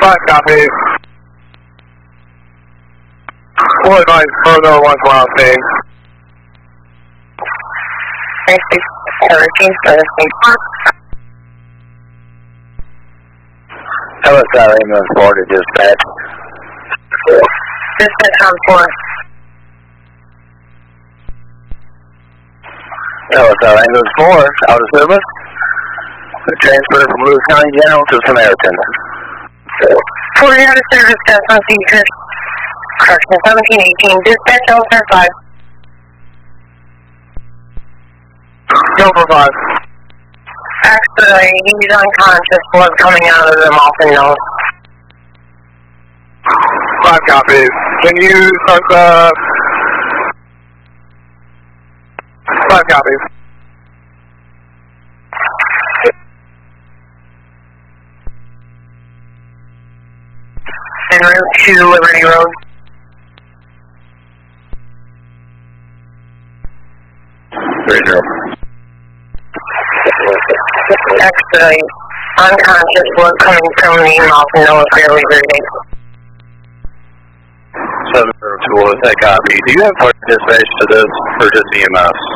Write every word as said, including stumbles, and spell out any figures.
Five copy. We'll advise further once we're on scene. three six thirteen thirteen. Hello, Star Ambulance four to dispatch. Dispatch on four. Hello, Star Ambulance four, out of service. Transfer from Lewis County General to Samaritan. Four out of service, that's on secret. Correction seventeen eighteen. Dispatch over five. Silver five. Actually, he's unconscious, blood coming out of the mouth and nose. Five copies. Can you start the... Five copies. En route to Liberty Road. Three zero. Actually, unconscious, blood coming from the mouth and nose, barely breathing. Seven zero two, that copy. Do you have part dispatch to this, or just E M S?